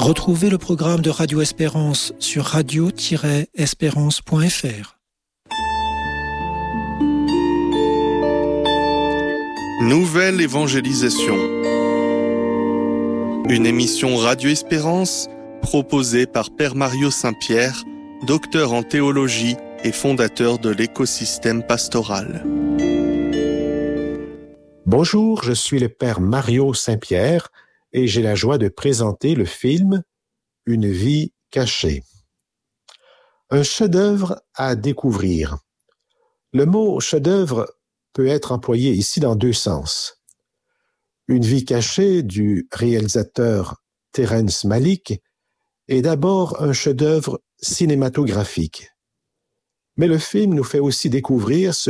Retrouvez le programme de Radio Espérance sur radio-espérance.fr. Nouvelle évangélisation. Une émission Radio Espérance proposée par Père Mario Saint-Pierre, docteur en théologie et fondateur de l'écosystème pastoral. Bonjour, je suis le Père Mario Saint-Pierre et j'ai la joie de présenter le film « Une vie cachée ». Un chef-d'œuvre à découvrir. Le mot chef-d'œuvre peut être employé ici dans deux sens. Une vie cachée du réalisateur Terrence Malick est d'abord un chef-d'œuvre cinématographique. Mais le film nous fait aussi découvrir ce